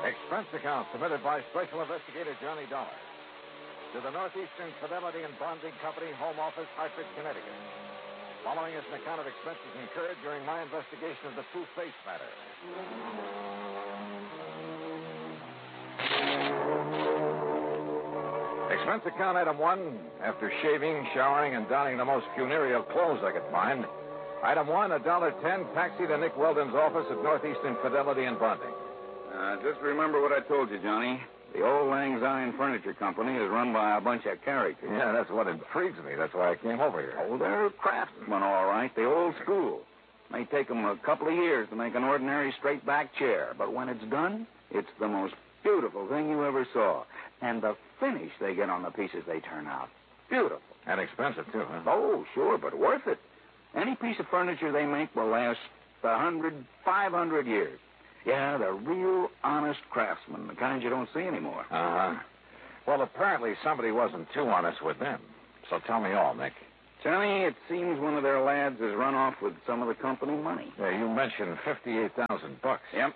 Expense account submitted by Special Investigator Johnny Dollar to the Northeastern Fidelity and Bonding Company, Home Office, Hartford, Connecticut. Following is an account of expenses incurred during my investigation of the Two-Face matter. Expense account item 1, after shaving, showering, and donning the most funereal clothes I could find. Item 1, $1.10, taxi to Nick Weldon's office at Northeastern Fidelity and Bonding. Just remember what I told you, Johnny. The old Lang Syne Furniture Company is run by a bunch of characters. Yeah, that's what intrigues me. That's why I came over here. Oh, they're craftsmen, all right. The old school. May take them a couple of years to make an ordinary straight-back chair, but when it's done, it's the most beautiful thing you ever saw. And the finish they get on the pieces they turn out. Beautiful. And expensive, too, huh? Oh, sure, but worth it. Any piece of furniture they make will last 100, 500 years. Yeah, they're real honest craftsmen, the kind you don't see anymore. Uh-huh. Well, apparently somebody wasn't too honest with them. So tell me all, Nick. Johnny, it seems one of their lads has run off with some of the company money. Yeah, you mentioned $58,000. Yep.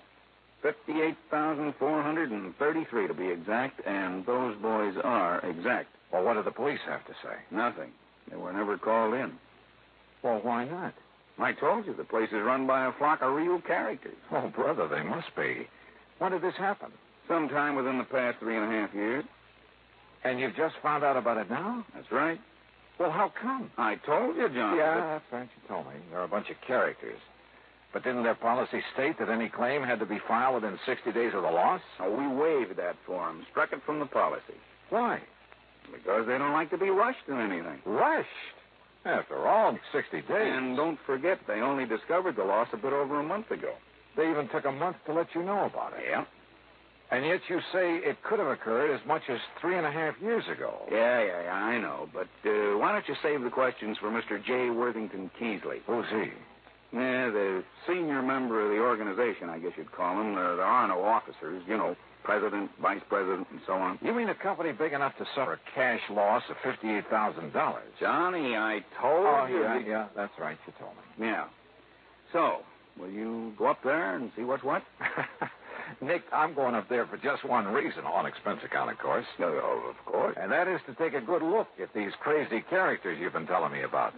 58,433 to be exact, and those boys are exact. Well, what did the police have to say? Nothing. They were never called in. Well, why not? I told you, the place is run by a flock of real characters. Oh, brother, they must be. When did this happen? Sometime within the past 3.5 years. And you've just found out about it now? That's right. Well, how come? I told you, John. Yeah, that's right. You told me. They're a bunch of characters. But didn't their policy state that any claim had to be filed within 60 days of the loss? Oh, we waived that for them. Struck it from the policy. Why? Because they don't like to be rushed in anything. Rushed? After all, 60 days. And don't forget, they only discovered the loss a bit over a month ago. They even took a month to let you know about it. Yeah. And yet you say it could have occurred as much as 3.5 years ago. Yeah, I know. But why don't you save the questions for Mr. J. Worthington Keesley? Who's he? Yeah, the senior member of the organization, I guess you'd call him. There are no officers, you know, president, vice president, and so on. You mean a company big enough to suffer a cash loss of $58,000? Johnny, I told you. Yeah, that's right. You told me. Yeah. So, will you go up there and see what's what? Nick, I'm going up there for just one reason, on expense account, of course. Oh, of course. And that is to take a good look at these crazy characters you've been telling me about.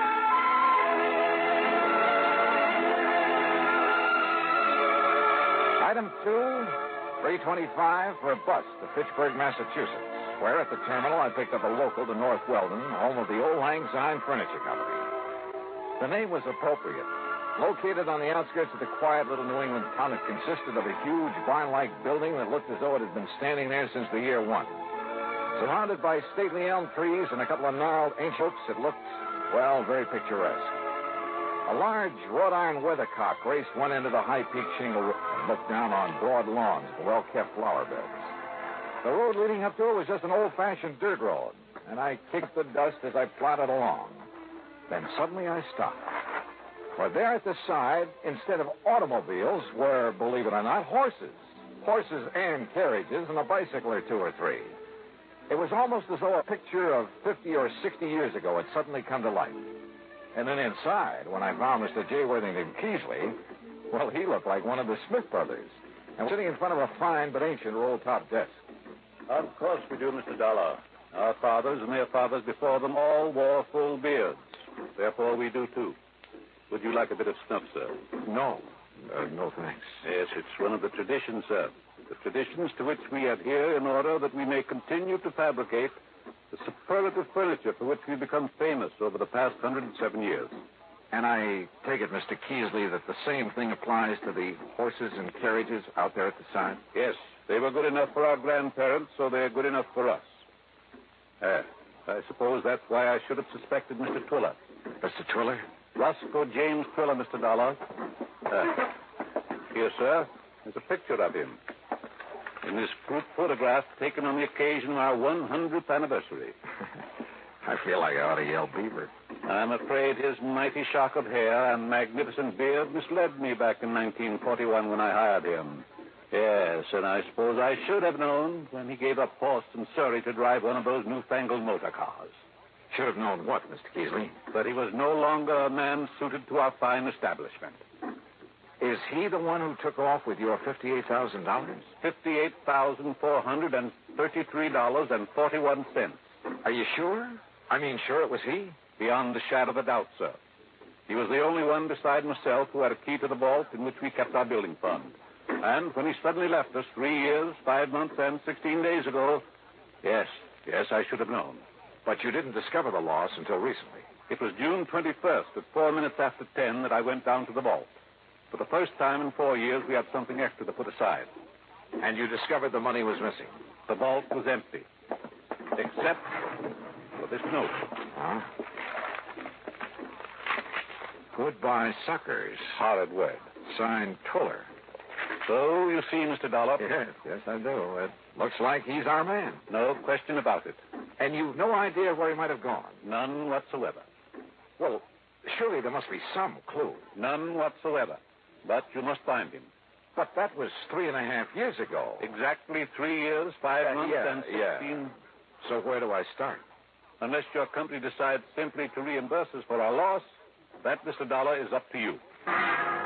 Item 2, $3.25 for a bus to Fitchburg, Massachusetts, where at the terminal I picked up a local to North Weldon, home of the old Lang Syne Furniture Company. The name was appropriate. Located on the outskirts of the quiet little New England town, it consisted of a huge barn-like building that looked as though it had been standing there since the year 1. Surrounded by stately elm trees and a couple of gnarled ancient oaks, it looked, well, very picturesque. A large wrought iron weathercock raced one end of the high-peaked shingle roof and looked down on broad lawns and well-kept flower beds. The road leading up to it was just an old-fashioned dirt road, and I kicked the dust as I plodded along. Then suddenly I stopped. For there at the side, instead of automobiles, were, believe it or not, horses. Horses and carriages and a bicycle or 2 or 3. It was almost as though a picture of 50 or 60 years ago had suddenly come to life. And then inside, when I found Mr. J. Worthington Keesley, well, he looked like one of the Smith brothers, and was sitting in front of a fine but ancient roll-top desk. Of course we do, Mr. Dollar. Our fathers and their fathers before them all wore full beards. Therefore, we do, too. Would you like a bit of snuff, sir? No. No, thanks. Yes, it's one of the traditions, sir. The traditions to which we adhere in order that we may continue to fabricate the superlative furniture for which we've become famous over the past 107 years. And I take it, Mr. Keesley, that the same thing applies to the horses and carriages out there at the side? Yes, they were good enough for our grandparents, so they're good enough for us. I suppose that's why I should have suspected Mr. Twiller. Mr. Twiller? Roscoe James Twiller, Mr. Dollar. Here, sir, there's a picture of him. In this group photograph taken on the occasion of our 100th anniversary. I feel like I ought to yell beaver. I'm afraid his mighty shock of hair and magnificent beard misled me back in 1941 when I hired him. Yes, and I suppose I should have known when he gave up horse and Surrey to drive one of those newfangled motor cars. Should have known what, Mr. Keesley? That he was no longer a man suited to our fine establishment. Is he the one who took off with your $58,000? $58,433.41. Are you sure? I mean, sure it was he? Beyond a shadow of a doubt, sir. He was the only one beside myself who had a key to the vault in which we kept our building fund. And when he suddenly left us 3 years, 5 months, and 16 days ago, yes, I should have known. But you didn't discover the loss until recently. It was June 21st at 4 minutes after 10 that I went down to the vault. For the first time in 4 years, we had something extra to put aside. And you discovered the money was missing. The vault was empty, except for this note. Huh? Goodbye, suckers. Horrid word. Signed Twiller. So, you see, Mr. Dollar? Yes, I do. It looks like he's our man. No question about it. And you've no idea where he might have gone? None whatsoever. Well, surely there must be some clue. None whatsoever. But you must find him. But that was 3.5 years ago. Exactly 3 years, 5 months, and 16... So where do I start? Unless your company decides simply to reimburse us for our loss, that, Mr. Dollar, is up to you.